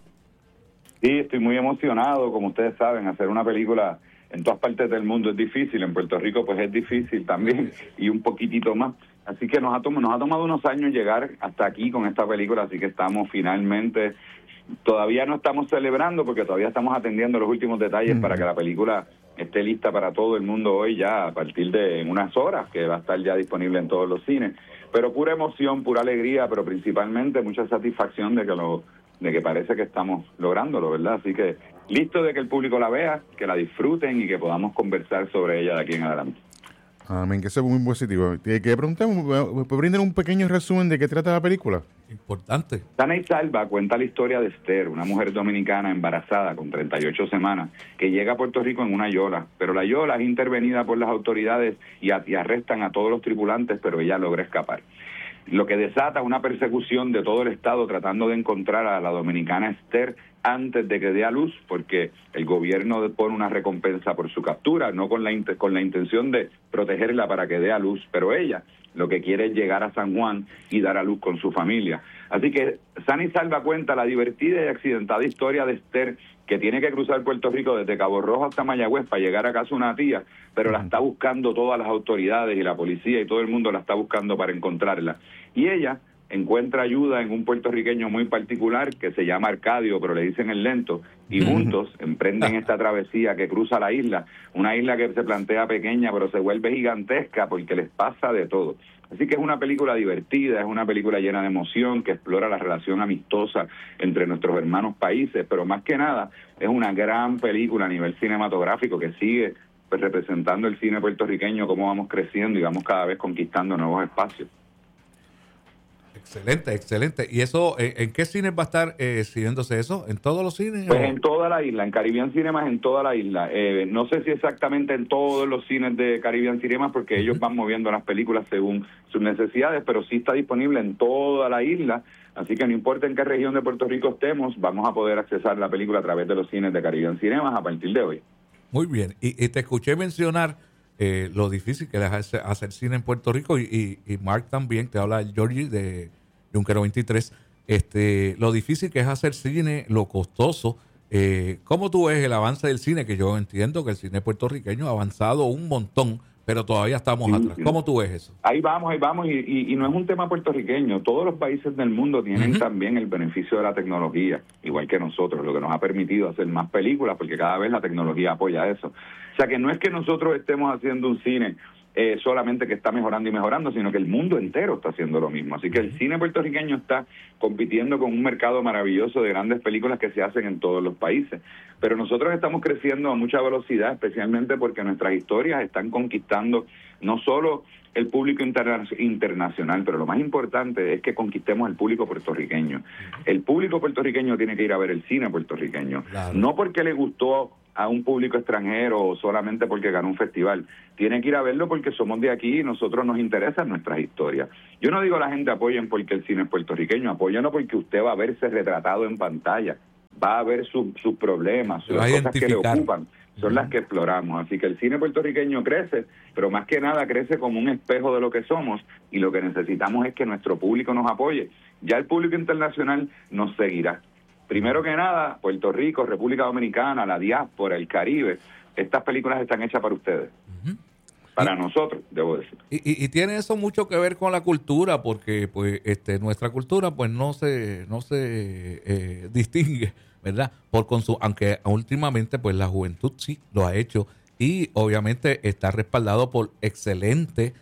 Sí, estoy muy emocionado. Como ustedes saben, hacer una película en todas partes del mundo es difícil. En Puerto Rico pues es difícil también y un poquitito más. Así que nos ha tomado unos años llegar hasta aquí con esta película, así que estamos finalmente... Todavía no estamos celebrando porque todavía estamos atendiendo los últimos detalles para que la película esté lista para todo el mundo hoy ya a partir de unas horas, que va a estar ya disponible en todos los cines. Pero pura emoción, pura alegría, pero principalmente mucha satisfacción de que parece que estamos lográndolo, ¿verdad? Así que listo de que el público la vea, que la disfruten y que podamos conversar sobre ella de aquí en adelante. Amén, que eso es muy positivo. Que preguntemos, ¿me puede brindar un pequeño resumen de qué trata la película? Importante. Sana y Salva cuenta la historia de Esther, una mujer dominicana embarazada con 38 semanas, que llega a Puerto Rico en una yola, pero la yola es intervenida por las autoridades y arrestan a todos los tripulantes, pero ella logra escapar. Lo que desata una persecución de todo el estado tratando de encontrar a la dominicana Esther antes de que dé a luz, porque el gobierno pone una recompensa por su captura, no con la intención de protegerla para que dé a luz, pero ella lo que quiere es llegar a San Juan y dar a luz con su familia. Así que Sana y Salva cuenta la divertida y accidentada historia de Esther, que tiene que cruzar Puerto Rico desde Cabo Rojo hasta Mayagüez para llegar a casa de una tía, pero la está buscando todas las autoridades y la policía y todo el mundo la está buscando para encontrarla. Y ella encuentra ayuda en un puertorriqueño muy particular que se llama Arcadio, pero le dicen el Lento, y juntos emprenden esta travesía que cruza la isla, una isla que se plantea pequeña pero se vuelve gigantesca porque les pasa de todo. Así que es una película divertida, es una película llena de emoción que explora la relación amistosa entre nuestros hermanos países, pero más que nada es una gran película a nivel cinematográfico que sigue pues representando el cine puertorriqueño, cómo vamos creciendo y vamos cada vez conquistando nuevos espacios. Excelente, excelente. ¿Y eso, en qué cines va a estar siguiéndose eso? ¿En todos los cines? Pues en toda la isla, en Caribbean Cinemas, en toda la isla. No sé si exactamente en todos los cines de Caribbean Cinemas, porque ellos van moviendo las películas según sus necesidades, pero sí está disponible en toda la isla. Así que no importa en qué región de Puerto Rico estemos, vamos a poder accesar la película a través de los cines de Caribbean Cinemas a partir de hoy. Muy bien. Y te escuché mencionar lo difícil que es hacer cine en Puerto Rico, y Mark también, te habla Georgie de Junquero 23, lo difícil que es hacer cine, lo costoso. ¿Cómo tú ves el avance del cine? Que yo entiendo que el cine puertorriqueño ha avanzado un montón, pero todavía estamos atrás. ¿Cómo tú ves eso? Ahí vamos, y no es un tema puertorriqueño. Todos los países del mundo tienen también el beneficio de la tecnología, igual que nosotros, lo que nos ha permitido hacer más películas, porque cada vez la tecnología apoya eso. O sea que no es que nosotros estemos haciendo un cine solamente que está mejorando y mejorando, sino que el mundo entero está haciendo lo mismo. Así que el cine puertorriqueño está compitiendo con un mercado maravilloso de grandes películas que se hacen en todos los países. Pero nosotros estamos creciendo a mucha velocidad, especialmente porque nuestras historias están conquistando no solo el público internacional, pero lo más importante es que conquistemos el público puertorriqueño. El público puertorriqueño tiene que ir a ver el cine puertorriqueño, claro. No porque le gustó a un público extranjero o solamente porque ganó un festival. Tiene que ir a verlo porque somos de aquí y nosotros nos interesan nuestras historias. Yo no digo a la gente apoyen porque el cine es puertorriqueño, apóyenlo porque usted va a verse retratado en pantalla, va a ver sus problemas, las cosas que le ocupan, son las que exploramos. Así que el cine puertorriqueño crece, pero más que nada crece como un espejo de lo que somos, y lo que necesitamos es que nuestro público nos apoye. Ya el público internacional nos seguirá. Primero que nada, Puerto Rico, República Dominicana, la diáspora, el Caribe, estas películas están hechas para ustedes. Para nosotros, debo decir. Y tiene eso mucho que ver con la cultura, porque pues nuestra cultura pues no se distingue, ¿verdad? Aunque últimamente pues la juventud sí lo ha hecho, y obviamente está respaldado por excelente,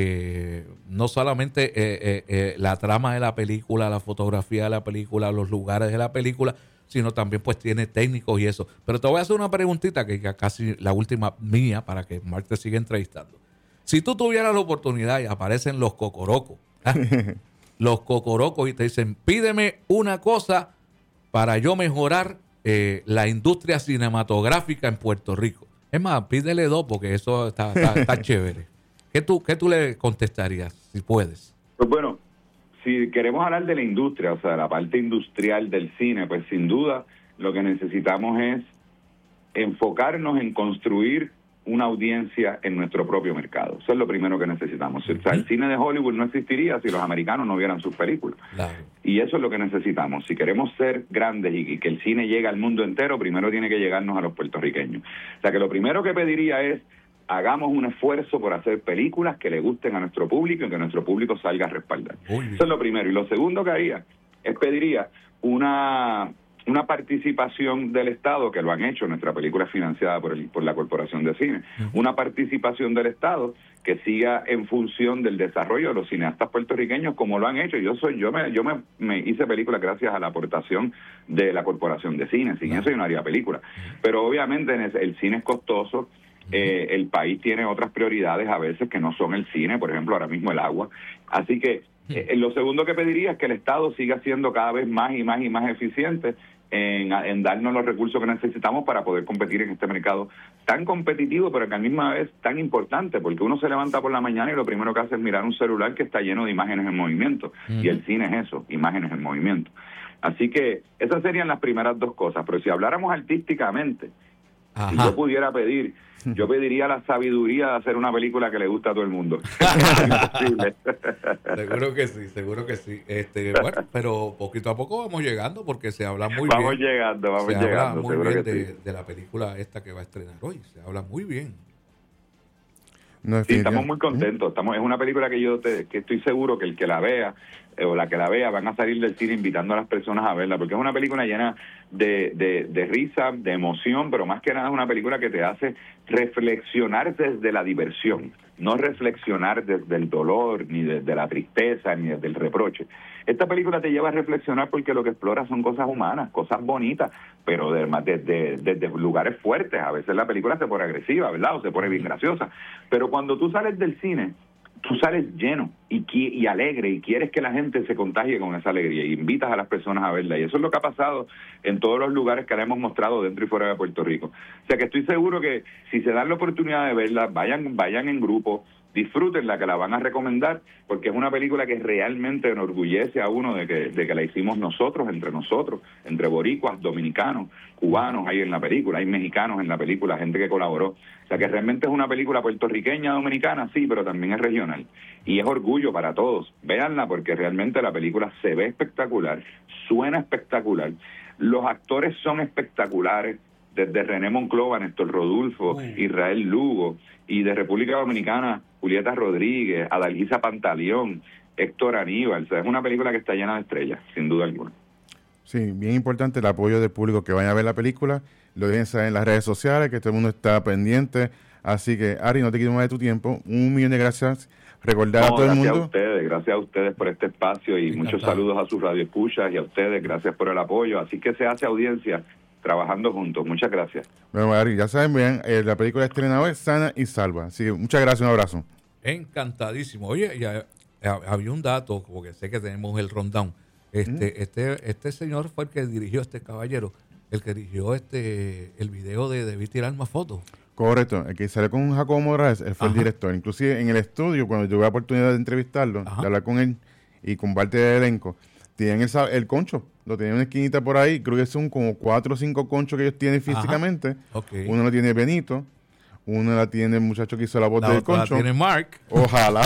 no solamente la trama de la película, la fotografía de la película, los lugares de la película, sino también pues tiene técnicos y eso. Pero te voy a hacer una preguntita que casi la última mía, para que Mark te siga entrevistando. Si tú tuvieras la oportunidad y aparecen los cocorocos, los cocorocos, y te dicen, pídeme una cosa para yo mejorar la industria cinematográfica en Puerto Rico. Es más, pídele dos porque eso está chévere. ¿Qué tú le contestarías, si puedes? Pues bueno, si queremos hablar de la industria, o sea, la parte industrial del cine, pues sin duda lo que necesitamos es enfocarnos en construir una audiencia en nuestro propio mercado. Eso es lo primero que necesitamos. O sea, el cine de Hollywood no existiría si los americanos no vieran sus películas. Claro. Y eso es lo que necesitamos. Si queremos ser grandes y que el cine llegue al mundo entero, primero tiene que llegarnos a los puertorriqueños. O sea, que lo primero que pediría es, hagamos un esfuerzo por hacer películas que le gusten a nuestro público y que nuestro público salga a respaldar. Eso es lo primero. Y lo segundo que haría es pediría una participación del Estado, que lo han hecho, nuestra película es financiada por la Corporación de Cine, una participación del Estado que siga en función del desarrollo de los cineastas puertorriqueños, como lo han hecho. Yo me hice películas gracias a la aportación de la Corporación de Cine. Sin eso yo no haría películas. Pero obviamente el cine es costoso. El país tiene otras prioridades a veces que no son el cine, por ejemplo, ahora mismo el agua. Así que lo segundo que pediría es que el Estado siga siendo cada vez más y más y más eficiente en darnos los recursos que necesitamos para poder competir en este mercado tan competitivo, pero que a la misma vez tan importante, porque uno se levanta por la mañana y lo primero que hace es mirar un celular que está lleno de imágenes en movimiento, y el cine es eso, imágenes en movimiento. Así que esas serían las primeras dos cosas, pero si habláramos artísticamente, Ajá. Si yo pudiera pedir, yo pediría la sabiduría de hacer una película que le gusta a todo el mundo. Imposible. Seguro que sí, seguro que sí. Bueno, pero poquito a poco vamos llegando porque se habla muy Vamos bien. llegando, Se habla muy seguro bien que sí. de la película esta que va a estrenar hoy. Se habla muy bien. No, Sí, estamos muy contentos. Es una película que que estoy seguro que el que la vea o la que la vea van a salir del cine invitando a las personas a verla, porque es una película llena de risa, de emoción, pero más que nada es una película que te hace reflexionar desde la diversión, no reflexionar desde el dolor, ni desde la tristeza, ni desde el reproche. Esta película te lleva a reflexionar porque lo que explora son cosas humanas, cosas bonitas, pero desde lugares fuertes. A veces la película se pone agresiva, ¿verdad? O se pone bien graciosa. Pero cuando tú sales del cine, tú sales lleno y alegre y quieres que la gente se contagie con esa alegría y invitas a las personas a verla. Y eso es lo que ha pasado en todos los lugares que la hemos mostrado dentro y fuera de Puerto Rico. O sea que estoy seguro que si se dan la oportunidad de verla, vayan en grupo, disfrútenla, que la van a recomendar, porque es una película que realmente enorgullece a uno de que la hicimos nosotros, entre boricuas, dominicanos, cubanos hay en la película, hay mexicanos en la película, gente que colaboró. O sea que realmente es una película puertorriqueña, dominicana, sí, pero también es regional. Y es orgullo para todos. Véanla porque realmente la película se ve espectacular, suena espectacular, los actores son espectaculares, desde René Monclova, Néstor Rodulfo, Israel Lugo, y de República Dominicana, Julieta Rodríguez, Adalgisa Pantaleón, Héctor Aníbal. O sea, es una película que está llena de estrellas, sin duda alguna. Sí, bien importante el apoyo del público que vaya a ver la película. Lo dejen saber en las redes sociales, que todo el mundo está pendiente. Así que, Ari, no te quito más de tu tiempo. 1.000.000 de gracias. Recordar a todo el mundo. Gracias a ustedes por este espacio y muchos saludos a sus radioescuchas y a ustedes. Gracias por el apoyo. Así que se hace audiencia trabajando juntos. Muchas gracias. Bueno, Ari, ya saben, vean, la película estrenada hoy, Sana y Salva. Así que muchas gracias, un abrazo. Encantadísimo. Oye, había un dato, porque sé que tenemos el rundown. Este señor fue el que dirigió, este caballero, el que dirigió el video de Debí tirar más fotos. Correcto, el que salió con Jacobo Morales, él fue el director. Inclusive en el estudio, cuando tuve la oportunidad de entrevistarlo, de hablar con él y con parte del elenco, tienen el concho, lo tienen en una esquinita por ahí, creo que son como 4 o 5 conchos que ellos tienen físicamente. Okay. Uno lo tiene Benito, uno la tiene el muchacho que hizo la voz del concho. La tiene Mark. Ojalá.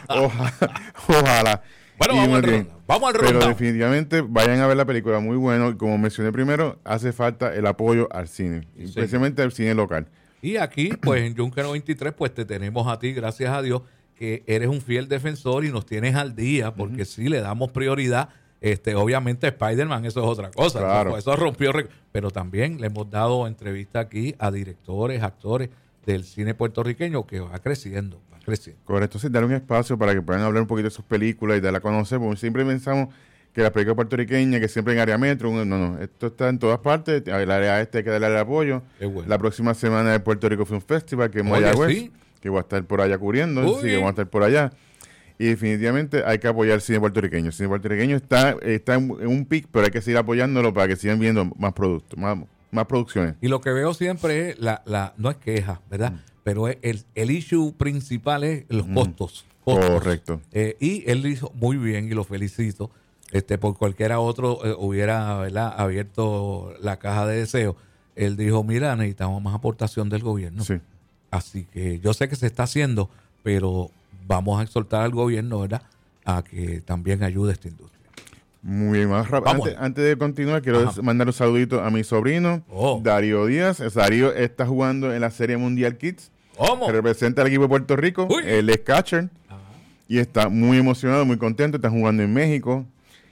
Bueno, vamos al rundown. Pero definitivamente vayan a ver la película, muy bueno. Y como mencioné primero, hace falta el apoyo al cine, especialmente al cine local. Y aquí, pues en Junker 93, pues te tenemos a ti, gracias a Dios, que eres un fiel defensor y nos tienes al día, porque sí le damos prioridad. Obviamente Spider-Man, eso es otra cosa. Claro. Eso rompió. Pero también le hemos dado entrevista aquí a directores, actores del cine puertorriqueño que va creciendo. Correcto, sí, dar un espacio para que puedan hablar un poquito de sus películas y darla a conocer, porque siempre pensamos que la película puertorriqueña, que siempre en área metro, no, esto está en todas partes, el área hay que darle apoyo. Bueno. La próxima semana el Puerto Rico Film Festival, que es Mayagüez, que va a estar por allá cubriendo, sí, que vamos a estar por allá. Y definitivamente hay que apoyar el cine puertorriqueño. El cine puertorriqueño está en un pic, pero hay que seguir apoyándolo para que sigan viendo más productos, más producciones. Y lo que veo siempre es, no es queja, ¿verdad? Pero el issue principal es los costos. Correcto. Y él lo hizo muy bien y lo felicito. Por cualquiera otro hubiera, ¿verdad?, abierto la caja de deseos. Él dijo, mira, necesitamos más aportación del gobierno. Sí. Así que yo sé que se está haciendo, pero vamos a exhortar al gobierno, ¿verdad?, a que también ayude a esta industria. Muy bien, más rápido. Antes de continuar, quiero mandar un saludito a mi sobrino, Darío Díaz. Darío está jugando en la Serie Mundial Kids. ¿Cómo? Que representa al equipo de Puerto Rico. Él es catcher. Y está muy emocionado, muy contento. Está jugando en México.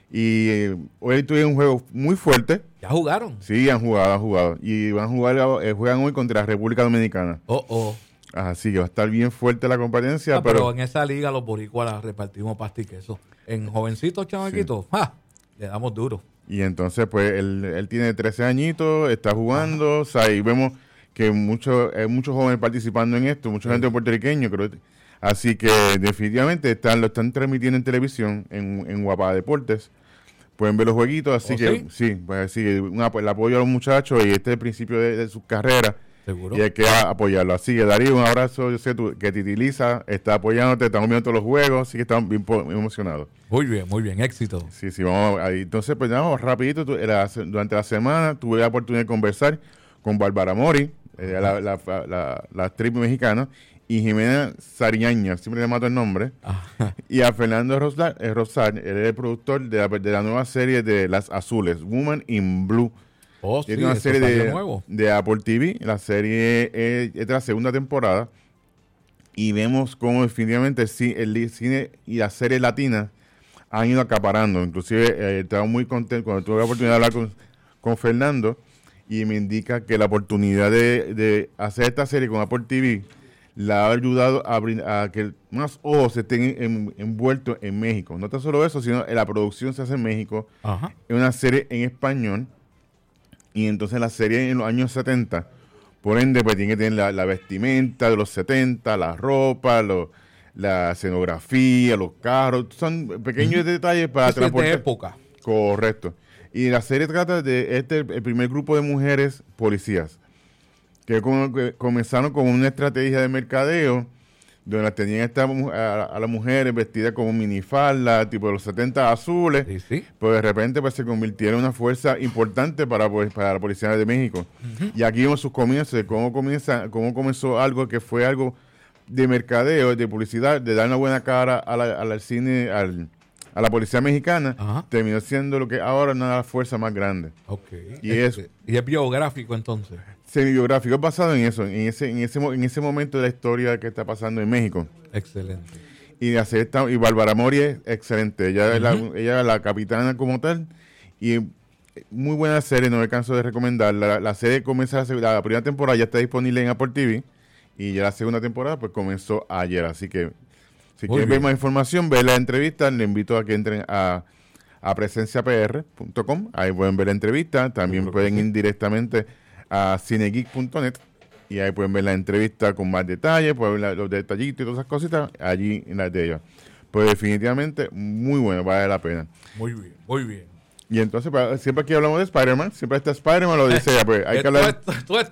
Y hoy tuvieron un juego muy fuerte. ¿Ya jugaron? Sí, han jugado. Y van a jugar, juegan hoy contra la República Dominicana. Así que va a estar bien fuerte la competencia. Pero en esa liga los boricuas la repartimos pasta y queso. En jovencitos, chamaquitos, le damos duro. Y entonces, pues, él tiene 13 añitos, está jugando, o sea, y vemos que hay muchos jóvenes participando en esto, mucha gente puertorriqueña, creo. Así que definitivamente lo están transmitiendo en televisión, en Guapa Deportes. Pueden ver los jueguitos, así que sí, pues sí, el apoyo a los muchachos, y este es el principio de sus carreras. Seguro. Y hay que apoyarlo. Así que, Darío, un abrazo. Yo sé que te utiliza, está apoyándote, estamos viendo todos los juegos, así que estamos bien emocionados. Muy bien, éxito. Sí, vamos ahí. Entonces, pues vamos rapidito. Durante la semana tuve la oportunidad de conversar con Bárbara Mori, la actriz mexicana, y Jimena Sariñaña, siempre le mato el nombre, y a Fernando Rosar, él es el productor de la nueva serie de Las Azules, Woman in Blue. Tiene una serie de Apple TV, la serie es de la segunda temporada, y vemos cómo definitivamente el cine y las series latinas han ido acaparando. Inclusive estaba muy contento cuando tuve la oportunidad de hablar con Fernando, y me indica que la oportunidad de hacer esta serie con Apple TV la ha ayudado a que más ojos estén envueltos en México. No tan solo eso, sino la producción se hace en México. Ajá. Es una serie en español, y entonces la serie en los años 70, por ende, pues tiene que tener la vestimenta de los 70, la ropa, la escenografía, los carros, son pequeños detalles para transportar. De época. Correcto. Y la serie trata de el primer grupo de mujeres policías que comenzaron con una estrategia de mercadeo donde las tenían a las mujeres vestidas como minifalda, tipo de los 70 azules, sí. Pues de repente pues se convirtieron en una fuerza importante para la Policía de México. Y aquí vemos sus comienzos, de cómo comenzó algo que fue algo de mercadeo, de publicidad, de dar una buena cara al cine, a la policía mexicana. Ajá. Terminó siendo lo que ahora es una de las fuerzas más grandes. Okay. Y es biográfico entonces. Semi-biográfico, es basado en eso, en ese momento de la historia que está pasando en México. Excelente. Y Bárbara Mori es excelente. Ella es la capitana como tal. Y muy buena serie, no me canso de recomendarla. La serie comienza, la primera temporada ya está disponible en Apple TV. Y ya la segunda temporada pues comenzó ayer. Así que si quieren ver más información, ver la entrevista, le invito a que entren a presenciapr.com. Ahí pueden ver la entrevista. También pueden ir directamente a cinegeek.net, y ahí pueden ver la entrevista con más detalles, pueden ver los detallitos y todas esas cositas allí en las de ellos. Pues definitivamente muy bueno, vale la pena. Muy bien, muy bien. Y entonces, siempre que hablamos de Spider-Man, siempre está Spider-Man, lo dice ella, pues hay que hablar.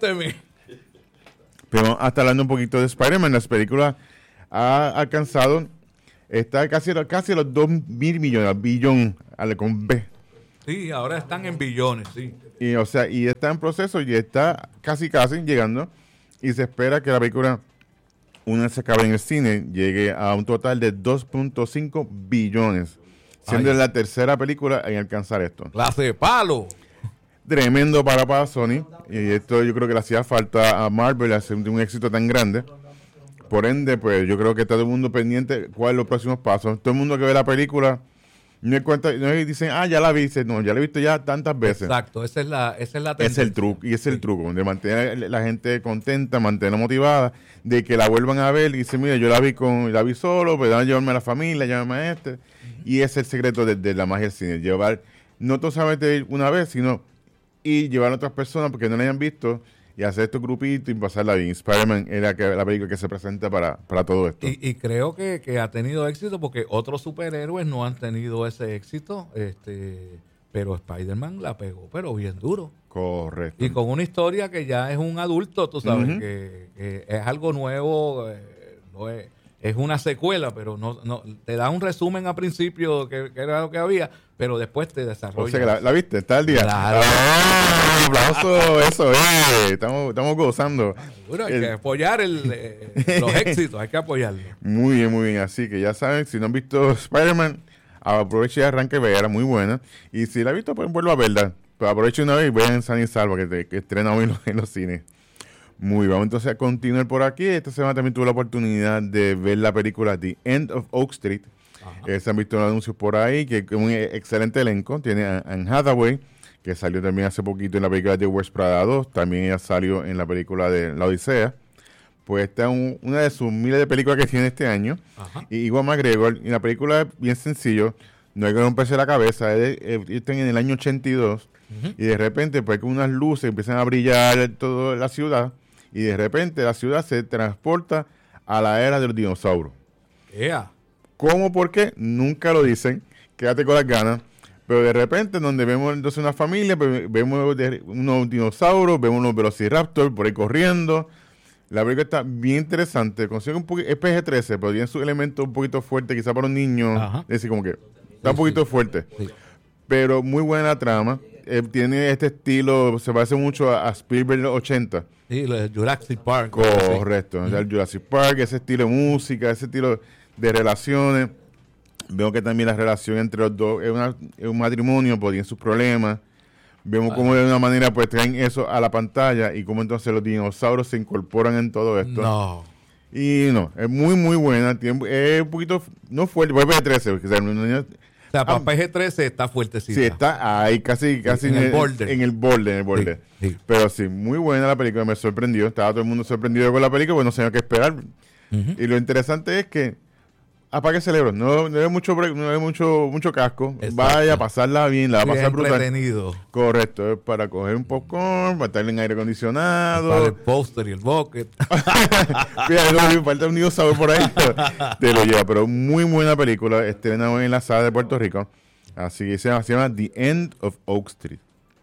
Pero hasta hablando un poquito de Spider-Man, las películas ha alcanzado, está casi a los 2,000 millones, billón, con B. Sí, ahora están en billones, sí. Y está en proceso y está casi llegando, y se espera que la película, una vez se acabe en el cine, llegue a un total de 2.5 billones, siendo la tercera película en alcanzar esto. ¡Clase de palo! Tremendo para Sony, y esto yo creo que le hacía falta a Marvel hacer un éxito tan grande. Por ende, pues yo creo que está todo el mundo pendiente cuáles son los próximos pasos. Todo el mundo que ve la película no dicen, ya la viste. No, ya la he visto ya tantas veces. Exacto, esa es la tendencia. Es el truco, y es el truco, de mantener a la gente contenta, mantenerla motivada, de que la vuelvan a ver y dicen, mira, yo la vi solo, pero van a llevarme a la familia, llámame a este. Y ese es el secreto de la magia del cine, llevar, no solamente una vez, sino y llevar a otras personas porque no la hayan visto, y hacer estos grupitos y pasarla bien. Spider-Man es la película que se presenta para todo esto. Y creo que ha tenido éxito porque otros superhéroes no han tenido ese éxito, pero Spider-Man la pegó, pero bien duro. Correcto. Y con una historia que ya es un adulto, tú sabes, que es algo nuevo, no es una secuela, pero no te da un resumen al principio que era lo que había, pero después te desarrolla. O sea que la viste, está al día. Claro. Aplauso, eso, estamos gozando. Bueno, hay que apoyar los éxitos, hay que apoyarlos. Muy bien. Así que ya saben, si no han visto Spider-Man, aproveche y arranque y vea, era muy buena. Y si la han visto, pues vuelva a verla. Pero aproveche una vez y vean San y Salva, que estrena hoy en los cines. Muy bien, entonces a continuar por aquí. Esta semana también tuve la oportunidad de ver la película The End of Oak Street. Se han visto los anuncios por ahí, que es un excelente elenco. Tiene a Anne Hathaway, que salió también hace poquito en la película de West Prada 2. También ella salió en la película de La Odisea. Pues esta es una de sus miles de películas que tiene este año. Y Ewan McGregor, y la película es bien sencillo. No hay que romperse la cabeza. Están en el año 82. Y de repente, pues con unas luces empiezan a brillar toda la ciudad. Y de repente la ciudad se transporta a la era de los dinosaurios. ¿Cómo? ¿Por qué? Nunca lo dicen. Quédate con las ganas. Pero de repente, donde vemos entonces una familia, pues, vemos unos dinosaurios, vemos unos velociraptors por ahí corriendo. La película está bien interesante. Consigue un poquito, es PG-13, pero tiene sus elementos un poquito fuertes, quizá para los niños. Es decir, como que está un poquito fuerte. Sí. Pero muy buena la trama. tiene este estilo, se parece mucho a Spielberg 80. Sí, lo de Jurassic Park. Correcto. O sea, el Jurassic Park, ese estilo de música, ese estilo de relaciones. Veo que también la relación entre los dos es un matrimonio, pues tienen sus problemas. Vemos cómo de una manera pues traen eso a la pantalla y cómo entonces los dinosaurios se incorporan en todo esto. No. Y no, es muy, muy buena. Es un poquito, no fuerte, fue PG-13. Porque, O sea, para PG-13 está fuertecita. sí, está ahí casi en el borde. En el borde. Sí. Pero sí, muy buena la película, me sorprendió. Estaba todo el mundo sorprendido con la película, pues no sabía qué esperar. Y lo interesante es que apague el cerebro, no hay mucho casco. Exacto. Vaya a pasarla bien, la va a Sí, pasar brutal. entretenido. Correcto, es para coger un popcorn, para estar en aire Para acondicionado. el póster y el bucket. Mira, no, falta un dinosaurio por ahí. Te lo lleva, pero muy buena película. Estrena hoy en la sala de Puerto Rico. Así que se llama The End of Oak Street.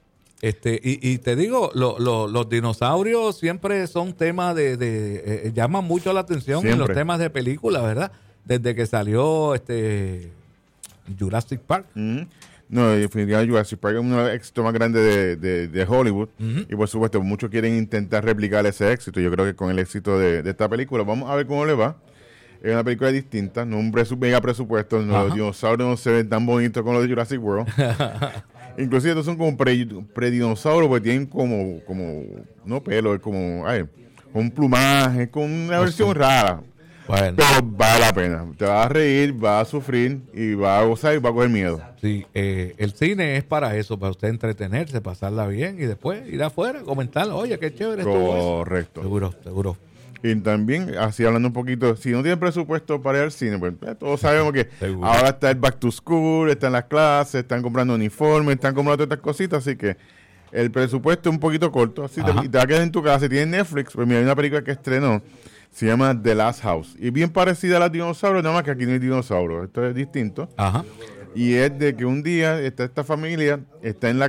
Y te digo, los dinosaurios siempre son temas llaman mucho la atención en los Siempre. temas de película, ¿verdad? Desde que salió Jurassic Park. No, definitivamente Jurassic Park es uno de los éxitos más grandes de Hollywood. Y por supuesto, muchos quieren intentar replicar ese éxito. Yo creo que con el éxito de esta película, vamos a ver cómo le va. Es una película distinta, no un mega presupuesto. Los dinosaurios no se ven tan bonitos como los de Jurassic World. Inclusive estos son como predinosaurios, porque tienen como no pelo, es como un plumaje, con una versión rara. Bueno, Pero vale la pena. Te vas a reír, vas a sufrir y vas a gozar y vas a coger miedo. sí, el cine es para eso, para usted entretenerse, pasarla bien y después ir afuera, comentar, oye, qué chévere estuvo eso. Correcto. Seguro. Y también, así hablando un poquito, si no tienen presupuesto para ir al cine, pues todos sabemos que Seguro. ahora está el back to school, están las clases, están comprando uniformes, están comprando todas estas cositas, así que el presupuesto es un poquito corto, así y te vas a quedar en tu casa. Si tienes Netflix, pues mira, hay una película que estrenó, se llama The Last House, y bien parecida a los dinosaurios, nada más que aquí no hay dinosaurios, esto es distinto. Ajá. Y es de que un día esta familia está en la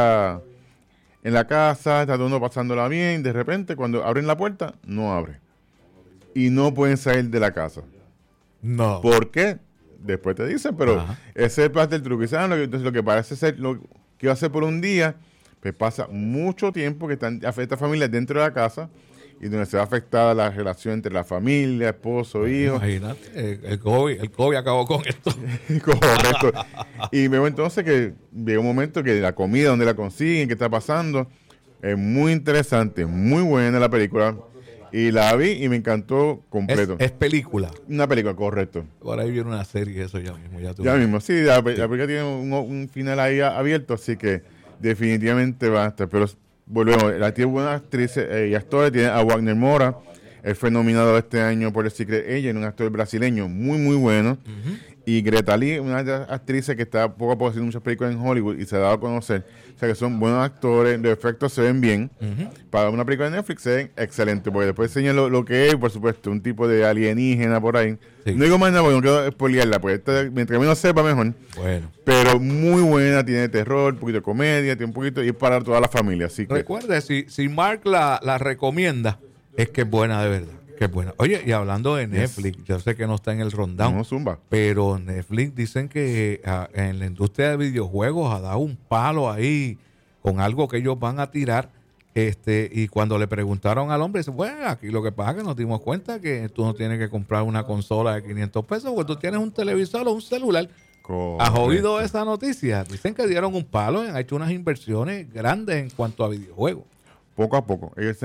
casa, está todo el mundo pasándola bien, de repente cuando abren la puerta, no abre. Y no pueden salir de la casa. No. ¿Por qué? Después te dicen, pero ese es parte del truco. Y saben entonces lo que parece ser, lo que va a hacer por un día, pues pasa mucho tiempo que están esta familia dentro de la casa y donde se va afectada la relación entre la familia, esposo, hijo. Imagínate, el COVID acabó con esto. Correcto. Y veo entonces que llega un momento que la comida, donde la consiguen, qué está pasando. Es muy interesante, muy buena la película. Y la vi y me encantó completo. Es película. Una película, correcto. Por ahí viene una serie, eso ya mismo. Ya mismo, sí, la película tiene un final ahí abierto, así que definitivamente va a estar. Pero volvemos, la tiene buenas actrices y actores. Tiene a Wagner Moura, él fue nominado este año por El Secret Agent, un actor brasileño muy, muy bueno. Y Greta Lee, una de las actrices que está poco a poco haciendo muchas películas en Hollywood y se ha dado a conocer. O sea que son buenos actores, los efectos se ven bien. Para una película de Netflix se ven excelentes, porque después enseñan lo que es, por supuesto, un tipo de alienígena por ahí. Sí. No digo más nada porque no quiero spoilearla, pues mientras menos sepa mejor. Bueno. Pero muy buena, tiene terror, un poquito de comedia, tiene un poquito, y es para toda la familia. Así que Recuerde, si Mark la recomienda, es que es buena de verdad. Que es buena. Oye, y hablando de Netflix, yo sé que no está en el rundown, no zumba. pero Netflix dicen que en la industria de videojuegos ha dado un palo ahí con algo que ellos van a tirar. Y cuando le preguntaron al hombre, dice, bueno, aquí lo que pasa es que nos dimos cuenta que tú no tienes que comprar una consola de 500 pesos porque tú tienes un televisor o un celular. ¿Has oído esa noticia? Dicen que dieron un palo y han hecho unas inversiones grandes en cuanto a videojuegos. Poco a poco. Ellos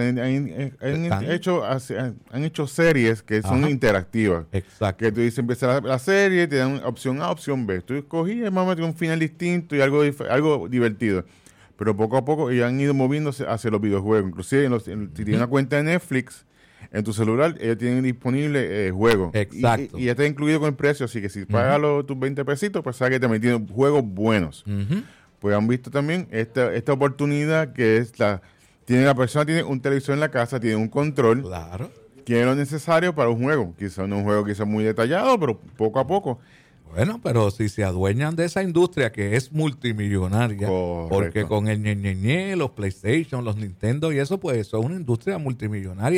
han hecho series que son interactivas. Exacto. Que tú dices, empieza la serie, te dan opción A, opción B. Tú escogías, vamos a meter un final distinto y algo divertido. Pero poco a poco ellos han ido moviéndose hacia los videojuegos. Inclusive, si tienes una cuenta de Netflix en tu celular, ellos tienen disponible juegos. Exacto. Y ya está incluido con el precio. Así que si pagas tus 20 pesitos, pues sabes que también tienen juegos buenos. Pues han visto también esta oportunidad que es la persona tiene un televisor en la casa, tiene un control. Claro. Tiene lo necesario para un juego. Quizá no un juego quizá muy detallado, pero poco a poco. Bueno, pero si se adueñan de esa industria que es multimillonaria, Correcto. porque con el los PlayStation, los Nintendo y eso, pues eso es una industria multimillonaria Sí.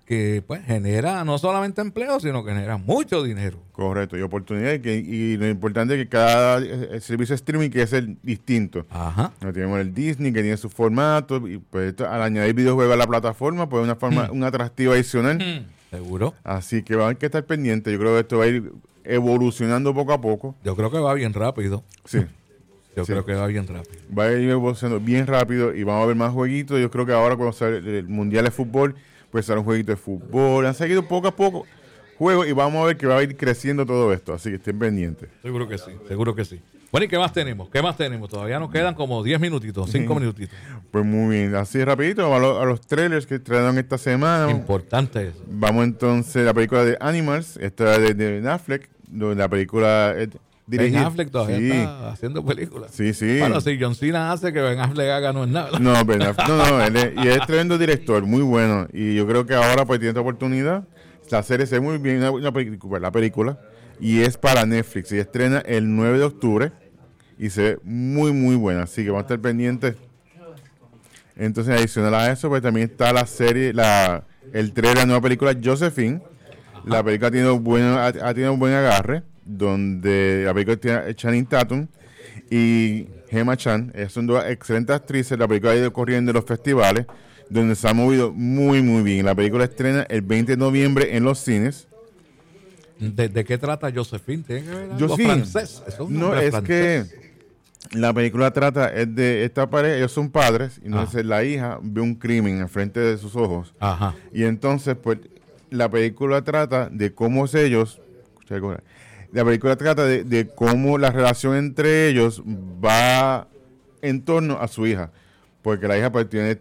que pues genera no solamente empleo, sino que genera mucho dinero. Correcto, y oportunidades. Y lo importante es que cada servicio de streaming que es el distinto. Ajá. Tenemos el Disney que tiene su formato, y pues al añadir videojuegos a la plataforma, pues una forma, un atractivo adicional. Seguro. Así que va a haber que estar pendiente. Yo creo que esto va a ir evolucionando poco a poco. Yo creo que va bien rápido. Sí. Yo Sí. creo que va bien rápido. Va a ir evolucionando bien rápido y vamos a ver más jueguitos. Yo creo que ahora cuando sale el Mundial de Fútbol, pues será un jueguito de fútbol. Han seguido poco a poco juegos y vamos a ver que va a ir creciendo todo esto. Así que estén pendientes. Seguro que sí, seguro que sí. Bueno, ¿y qué más tenemos? ¿Qué más tenemos? Todavía nos quedan como 10 minutitos, 5 minutitos. Pues muy bien. Así rapidito, vamos a los trailers que estrenaron esta semana. Importante eso. Vamos entonces a la película de Animals. Esta es de Ben Affleck. La película es Ben dirigida. Affleck todavía Sí. está haciendo películas. Sí, sí. Bueno, si John Cena hace que Ben Affleck haga, no es nada. No, Ben Affleck, y es tremendo director, muy bueno. Y yo creo que ahora pues tiene esta oportunidad. La serie se ve muy bien, la película, y es para Netflix. Y estrena el 9 de octubre y se ve muy, muy buena. Así que vamos a estar pendientes. Entonces, adicional a eso, pues también está la serie, el trailer de la nueva película Josephine. La película ha tenido un buen agarre, donde la película tiene Channing Tatum y Gemma Chan. Son dos excelentes actrices. La película ha ido corriendo en los festivales, donde se ha movido muy, muy bien. La película estrena el 20 de noviembre en los cines. ¿De qué trata Josephine? ¿Tiene que ver algo Josephine. francés? Es un No, nombre es francés. que la película trata es de esta pareja, ellos son padres, y entonces la hija ve un crimen en frente de sus ojos. Ajá. Y entonces, pues, la película trata de cómo ellos, la película trata de cómo la relación entre ellos va en torno a su hija. Porque la hija pues tiene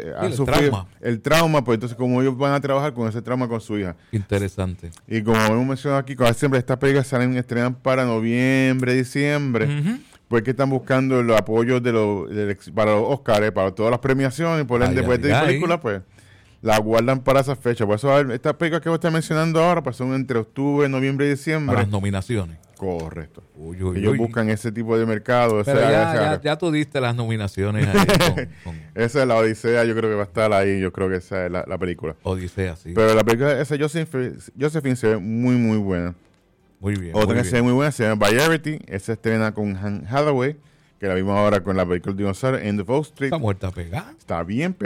el trauma, pues entonces cómo ellos van a trabajar con ese trauma con su hija. Interesante. Y como hemos mencionado aquí, siempre estas películas estrenan para noviembre, diciembre, pues que están buscando el apoyo para los Oscars, para todas las premiaciones, por ende, después de esta película, pues la guardan para esa fecha. Por eso estas películas que vos estás mencionando ahora, pues son entre octubre, noviembre y diciembre. Para las nominaciones. Correcto. Uy. Ellos buscan ese tipo de mercado. Pero ya tú diste las nominaciones ahí Esa es la Odisea, yo creo que va a estar ahí, yo creo que esa es la película. Odisea, sí. Pero la película esa Josephine se ve muy, muy buena. Muy bien. Otra que se ve muy buena se llama Variety. Esa estrena con Anne Hathaway, que la vimos ahora con la película Dinosaurio, End of Wall Street. Está muerta pegada. Está bien